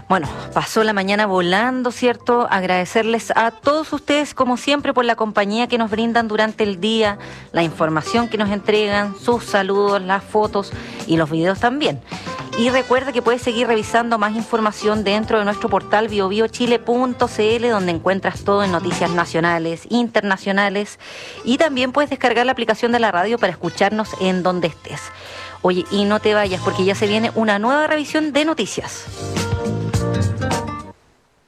Bueno, pasó la mañana volando, ¿cierto? Agradecerles a todos ustedes, como siempre, por la compañía que nos brindan durante el día, la información que nos entregan, sus saludos, las fotos y los videos también. Y recuerda que puedes seguir revisando más información dentro de nuestro portal biobiochile.cl, donde encuentras todo en noticias nacionales, internacionales, y también puedes descargar la aplicación de la radio para escucharnos en donde estés. Oye, y no te vayas porque ya se viene una nueva revisión de noticias.